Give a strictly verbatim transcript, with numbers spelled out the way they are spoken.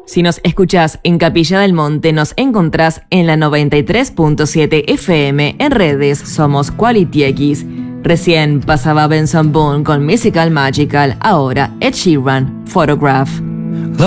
Si nos escuchás en Capilla del Monte, nos encontrás en la noventa y tres punto siete F M. En redes somos Quality X. Recién pasaba Benson Boone con Mystical Magical, ahora Ed Sheeran, Photograph.